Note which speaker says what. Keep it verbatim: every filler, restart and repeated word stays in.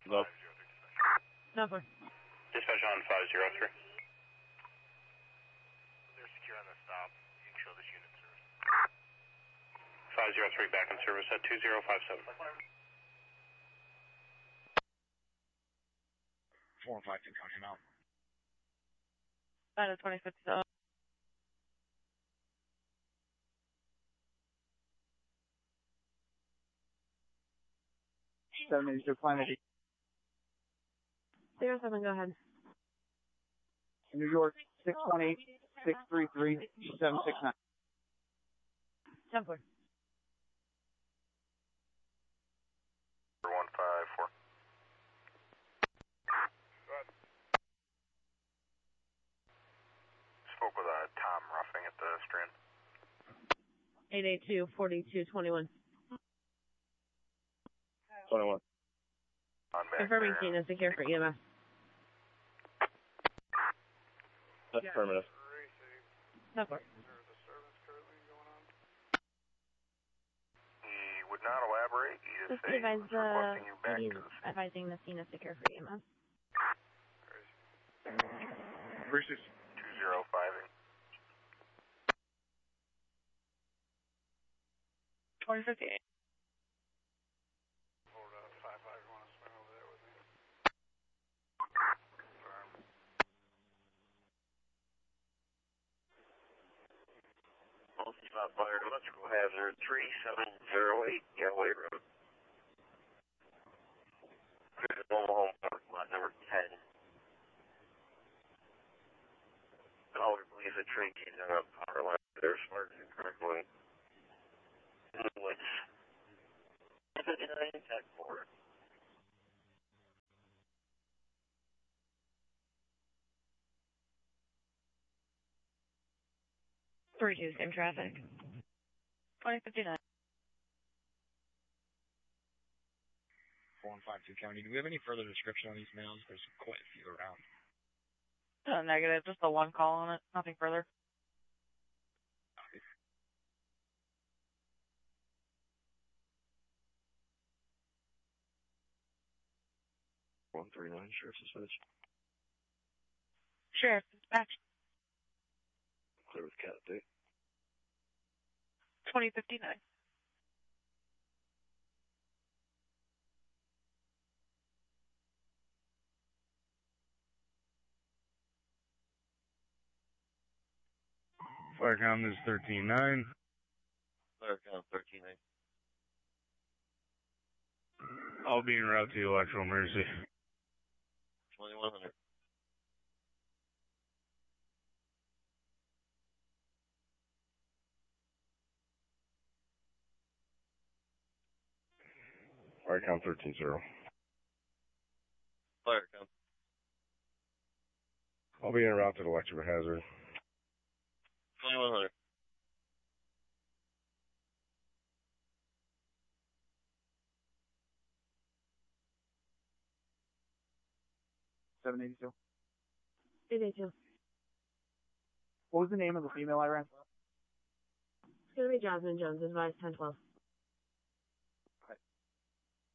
Speaker 1: Hello.
Speaker 2: Number.
Speaker 3: Dispatch on five zero three.
Speaker 4: They're secure on the stop. You can show this unit service.
Speaker 3: five zero three back in service at two zero five seven.
Speaker 1: four and five two counting out.
Speaker 2: Nine to twenty fifty-seven.
Speaker 5: seven eighty-two, climb eighty.
Speaker 2: Zero seven, go ahead.
Speaker 5: New York, six one eight, six three three, seven six nine.
Speaker 2: Templar.
Speaker 4: one five four. Go ahead. Spoke with uh, Tom Ruffing at the Strand.
Speaker 2: eight eight two, forty-two twenty-one.
Speaker 1: twenty-one.
Speaker 4: On back
Speaker 2: Confirming
Speaker 4: there.
Speaker 2: scene is secure for E M S.
Speaker 1: That's affirmative.
Speaker 2: Templar.
Speaker 4: He would not elaborate. He just
Speaker 2: Just
Speaker 4: said he
Speaker 2: advise
Speaker 4: was
Speaker 2: the,
Speaker 4: requesting you back
Speaker 2: he's
Speaker 4: to the scene.
Speaker 2: advising the scene is secure for E M S.
Speaker 1: Versus.
Speaker 4: two zero five eight.
Speaker 2: twenty fifty-eight.
Speaker 4: Hold up, five five, you want to swing over there with me? Confirm.
Speaker 3: Multi-stop fire, electrical hazard three seven zero eight, Galloway Road. Mobile home parking lot number ten. Caller believes a train came down a power line. They're smart incorrectly. Woods. fifty-nine, tech four.
Speaker 2: three two, same traffic. twenty fifty-nine.
Speaker 1: four and five two county. Do we have any further description on these males? There's quite a few around.
Speaker 2: Uh, negative, just the one call on it, nothing further.
Speaker 1: one three nine, Sheriff's Dispatch.
Speaker 2: Sheriff, dispatch.
Speaker 1: Clear with cat update.
Speaker 2: twenty fifty-nine.
Speaker 6: Fire count is thirteen nine.
Speaker 3: Fire count thirteen nine.
Speaker 6: I'll be en route to electrical emergency.
Speaker 3: twenty-one hundred.
Speaker 6: Fire count thirteen zero.
Speaker 3: Fire count.
Speaker 6: I'll be en route to the electrical hazard.
Speaker 3: twenty-one hundred.
Speaker 5: seven eighty-two.
Speaker 2: eight eight two.
Speaker 5: What was the name of the female I ran?
Speaker 2: It's gonna be Jasmine Jones, advise ten twelve.